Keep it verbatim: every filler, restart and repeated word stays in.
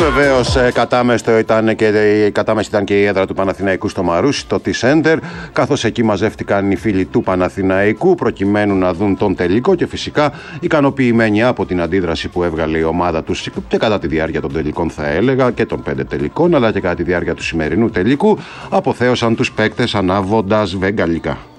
Βεβαίως κατάμεστο ήταν και, κατάμεστη ήταν και η έδρα του Παναθηναϊκού στο Μαρούσι, το T-Center, καθώς εκεί μαζεύτηκαν οι φίλοι του Παναθηναϊκού προκειμένου να δουν τον τελικό και φυσικά ικανοποιημένοι από την αντίδραση που έβγαλε η ομάδα τους και κατά τη διάρκεια των τελικών, θα έλεγα, και των πέντε τελικών, αλλά και κατά τη διάρκεια του σημερινού τελικού, αποθέωσαν τους παίκτες ανάβοντας βεγγαλικά.